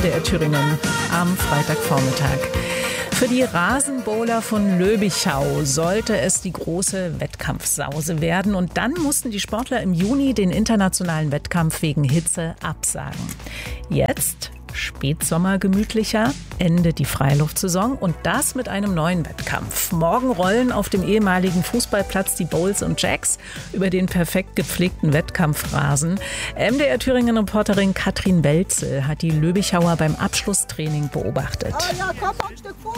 MDR Thüringen am Freitagvormittag. Für die Rasenbowler von Löbichau sollte es die große Wettkampfsause werden. Und dann mussten die Sportler im Juni den internationalen Wettkampf wegen Hitze absagen. Jetzt, Spätsommer gemütlicher, endet die Freiluftsaison und das mit einem neuen Wettkampf. Morgen rollen auf dem ehemaligen Fußballplatz die Bowls und Jacks über den perfekt gepflegten Wettkampfrasen. MDR Thüringen-Reporterin Katrin Welzel hat die Löbichauer beim Abschlusstraining beobachtet. Ja, komm ein Stück vor.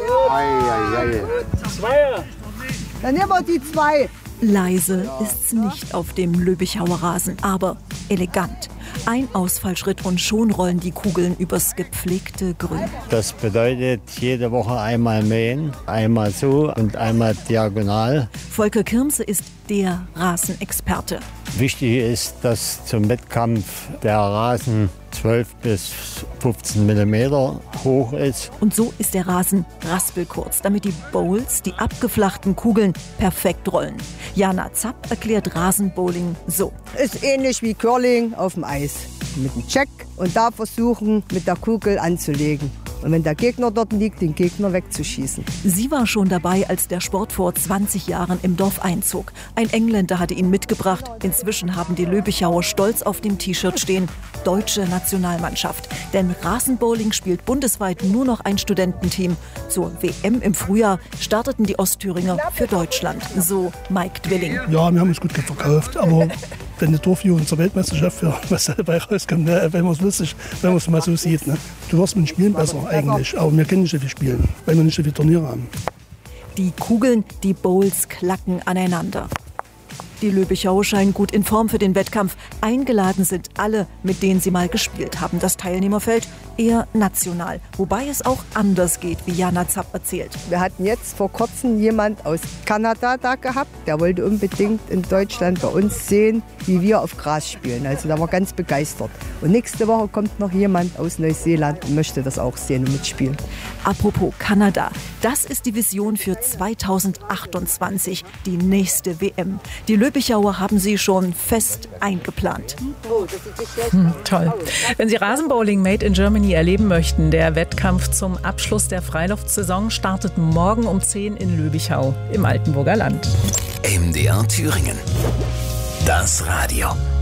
Zweier. Dann nehmen wir die 2. Leise ist's nicht auf dem Löbichauer Rasen, aber elegant. Ein Ausfallschritt und schon rollen die Kugeln übers gepflegte Grün. Das bedeutet jede Woche einmal mähen, einmal so und einmal diagonal. Volker Kirmse ist der Rasenexperte. Wichtig ist, dass zum Wettkampf der Rasen 12 bis 15 Millimeter hoch ist. Und so ist der Rasen raspelkurz, damit die Bowls, die abgeflachten Kugeln, perfekt rollen. Jana Zapp erklärt Rasenbowling so. Ist ähnlich wie Curling auf dem Eis. Mit dem Check und da versuchen, mit der Kugel anzulegen. Und wenn der Gegner dort liegt, den Gegner wegzuschießen. Sie war schon dabei, als der Sport vor 20 Jahren im Dorf einzog. Ein Engländer hatte ihn mitgebracht. Inzwischen haben die Löbichauer stolz auf dem T-Shirt stehen: Deutsche Nationalmannschaft. Denn Rasenbowling spielt bundesweit nur noch ein Studententeam. Zur WM im Frühjahr starteten die Ostthüringer für Deutschland. So Mike Dwilling. Ja, wir haben uns gut verkauft, aber wenn die Dorfjugend zur Weltmeisterschaft für was dabei rauskommt, ne? Wenn man es mal so sieht. Ne? Du wirst mit dem Spielen besser eigentlich, aber wir können nicht so viel spielen, weil wir nicht so viele Turniere haben. Die Kugeln, die Bowls klacken aneinander. Die Löbichauer scheinen gut in Form für den Wettkampf. Eingeladen sind alle, mit denen sie mal gespielt haben. Das Teilnehmerfeld eher national, wobei es auch anders geht, wie Jana Zapp erzählt. Wir hatten jetzt vor kurzem jemand aus Kanada da gehabt, der wollte unbedingt in Deutschland bei uns sehen, wie wir auf Gras spielen. Also da war ganz begeistert. Und nächste Woche kommt noch jemand aus Neuseeland und möchte das auch sehen und mitspielen. Apropos Kanada, das ist die Vision für 2028, die nächste WM. Die Löbichauer haben sie schon fest eingeplant. Toll. Wenn Sie Rasenbowling Made in Germany erleben möchten, der Wettkampf zum Abschluss der Freiluftsaison startet morgen um 10 in Löbichau im Altenburger Land. MDR Thüringen. Das Radio.